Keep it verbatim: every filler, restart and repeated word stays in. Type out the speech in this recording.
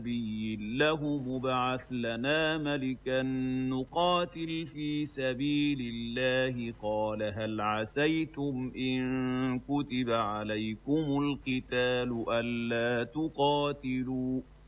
نبي له ابعث لنا ملكا نقاتل في سبيل الله قال هل عسيتم إن كتب عليكم القتال ألا تقاتلوا